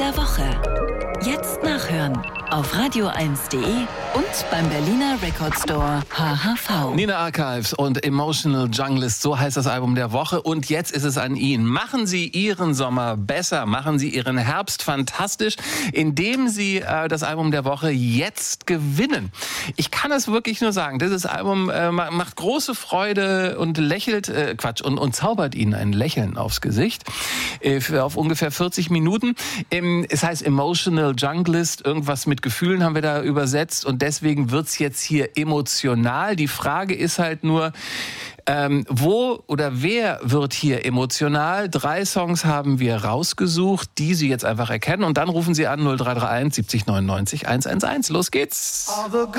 der Woche. Jetzt nachhören auf radio1.de und beim Berliner Record Store HHV. Nina Archives und Emotional Junglist, so heißt das Album der Woche. Und jetzt ist es an Ihnen. Machen Sie Ihren Sommer besser, machen Sie Ihren Herbst fantastisch, indem Sie das Album der Woche jetzt gewinnen. Ich kann es wirklich nur sagen, dieses Album macht große Freude und lächelt, und zaubert Ihnen ein Lächeln aufs Gesicht auf ungefähr 40 Minuten. Es heißt Emotional Junglist, irgendwas mit Gefühlen haben wir da übersetzt und deswegen wird's jetzt hier emotional. Die Frage ist halt nur, wo oder wer wird hier emotional? 3 Songs haben wir rausgesucht, die Sie jetzt einfach erkennen und dann rufen Sie an 0331 70 99 111. Los geht's!